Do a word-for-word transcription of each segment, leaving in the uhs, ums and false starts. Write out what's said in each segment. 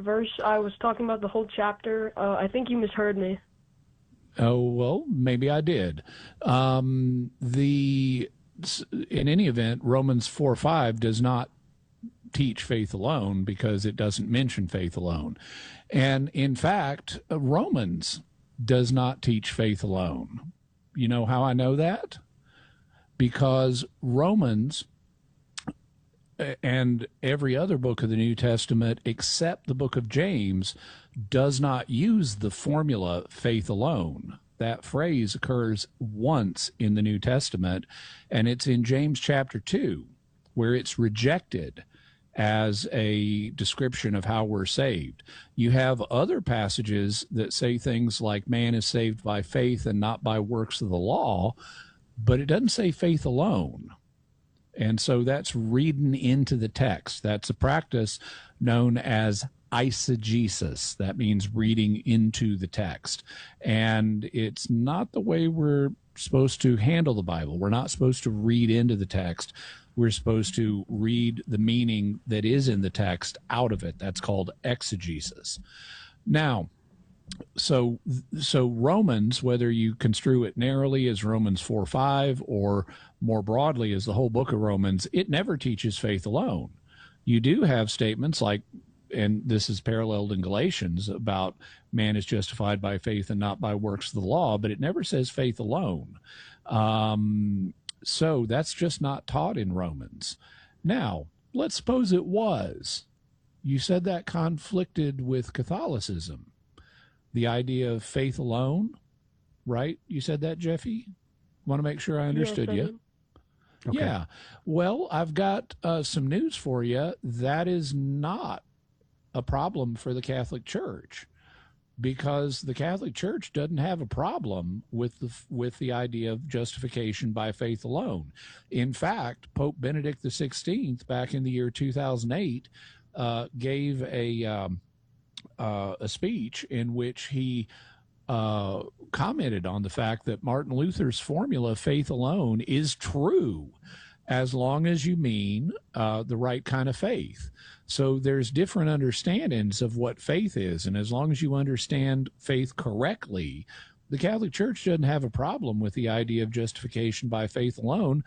verse. I was talking about the whole chapter. Uh, I think you misheard me. Oh, well, maybe I did. Um, the in any event, Romans four five does not teach faith alone because it doesn't mention faith alone. And in fact, Romans does not teach faith alone. You know how I know that? Because Romans and every other book of the New Testament except the book of James does not use the formula faith alone. That phrase occurs once in the New Testament, and it's in James chapter two, where it's rejected as a description of how we're saved. You have other passages that say things like man is saved by faith and not by works of the law, but it doesn't say faith alone. And so that's reading into the text. That's a practice known as eisegesis. That means reading into the text. And it's not the way we're supposed to handle the Bible. We're not supposed to read into the text. We're supposed to read the meaning that is in the text out of it. That's called exegesis. Now, so so Romans, whether you construe it narrowly as Romans four five or more broadly as the whole book of Romans, it never teaches faith alone. You do have statements like, and this is paralleled in Galatians, about man is justified by faith and not by works of the law, but it never says faith alone. Um, so that's just not taught in Romans. Now, let's suppose it was. You said that conflicted with Catholicism. The idea of faith alone, right? You said that, Jeffy? Want to make sure I understood Yes, I you. did. Okay. Yeah. Well, I've got uh, some news for you. That is not a problem for the Catholic Church, because the Catholic Church doesn't have a problem with the with the idea of justification by faith alone. In fact, Pope Benedict the sixteenth, back in the year two thousand eight, uh, gave a um, uh, a speech in which he uh, commented on the fact that Martin Luther's formula, faith alone, is true as long as you mean uh, the right kind of faith. So there's different understandings of what faith is, and as long as you understand faith correctly, the Catholic Church doesn't have a problem with the idea of justification by faith alone.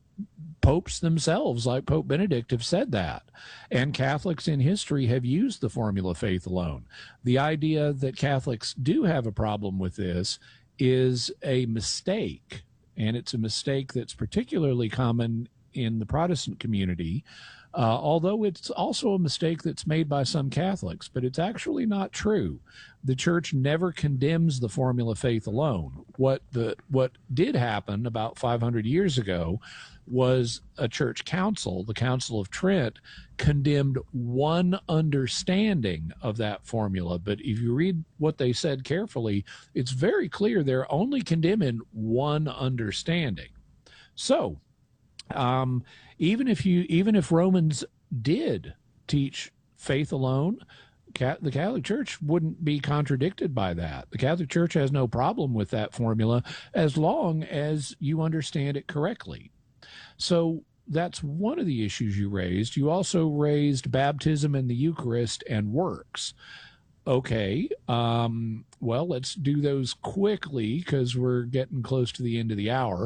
Popes themselves, like Pope Benedict, have said that. And Catholics in history have used the formula faith alone. The idea that Catholics do have a problem with this is a mistake, and it's a mistake that's particularly common in the Protestant community, uh, although it's also a mistake that's made by some Catholics, but it's actually not true. The Church never condemns the formula faith alone. What the what did happen about five hundred years ago was a church council, the Council of Trent, condemned one understanding of that formula. But if you read what they said carefully, it's very clear they're only condemning one understanding. So, um, even if you, even if Romans did teach faith alone, the Catholic Church wouldn't be contradicted by that. The Catholic Church has no problem with that formula as long as you understand it correctly. So that's one of the issues you raised. You also raised baptism and the Eucharist and works. Okay, um, well, let's do those quickly because we're getting close to the end of the hour.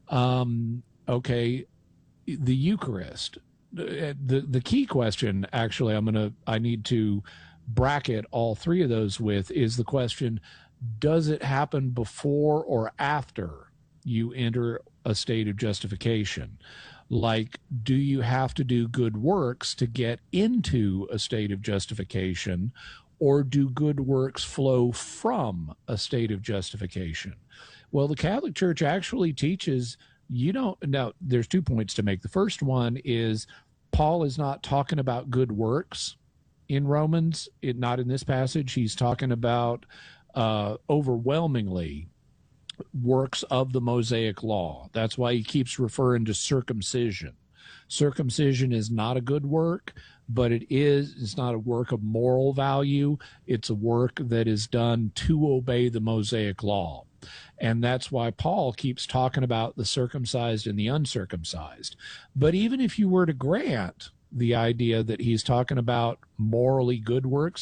Um, okay, the Eucharist. The, the the key question, actually, I'm gonna I need to bracket all three of those with is the question: does it happen before or after you enter a state of justification? Like, do you have to do good works to get into a state of justification, or do good works flow from a state of justification? Well, the Catholic Church actually teaches you don't. Now, there's two points to make. The first one is Paul is not talking about good works in Romans, it, not in this passage. He's talking about uh, overwhelmingly works of the Mosaic law. That's why he keeps referring to circumcision. Circumcision is not a good work, but it is, it's not a work of moral value. It's a work that is done to obey the Mosaic law. And that's why Paul keeps talking about the circumcised and the uncircumcised. But even if you were to grant the idea that he's talking about morally good works